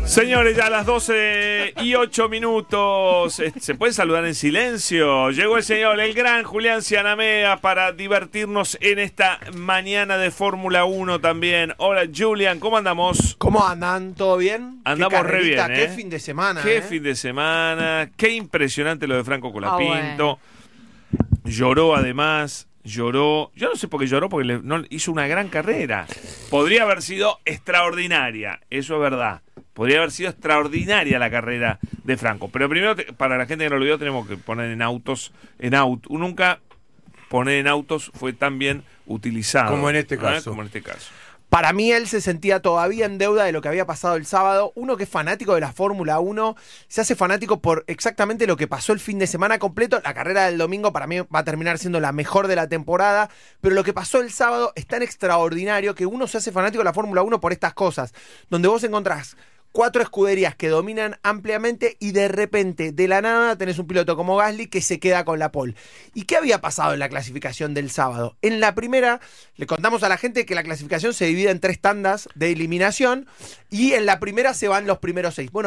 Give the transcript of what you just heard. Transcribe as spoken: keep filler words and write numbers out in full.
Señores, ya a las doce y ocho minutos. ¿Se puede saludar en silencio? Llegó el señor, el gran Julián Cianamea, para divertirnos en esta mañana de Fórmula uno también. Hola, Julián, ¿cómo andamos? ¿Cómo andan? ¿Todo bien? Andamos re bien, ¿eh? Qué fin de semana, Qué ¿eh? fin de semana. Qué impresionante lo de Franco Colapinto. Oh, bueno. Lloró además. Lloró, yo no sé por qué lloró, porque le, no, hizo una gran carrera. Podría haber sido extraordinaria, eso es verdad. Podría haber sido extraordinaria la carrera de Franco. Pero primero, te, para la gente que no lo vio, tenemos que poner en autos, en auto. Nunca poner en autos fue tan bien utilizado. Como en este ¿eh? caso. Como en este caso. Para mí él se sentía todavía en deuda de lo que había pasado el sábado. Uno que es fanático de la Fórmula uno se hace fanático por exactamente lo que pasó el fin de semana completo. La carrera del domingo para mí va a terminar siendo la mejor de la temporada, pero lo que pasó el sábado es tan extraordinario que uno se hace fanático de la Fórmula uno por estas cosas, donde vos encontrás cuatro escuderías que dominan ampliamente y de repente, de la nada, tenés un piloto como Gasly que se queda con la pole. ¿Y qué había pasado en la clasificación del sábado? En la primera, le contamos a la gente que la clasificación se divide en tres tandas de eliminación y en la primera se van los primeros seis. Bueno,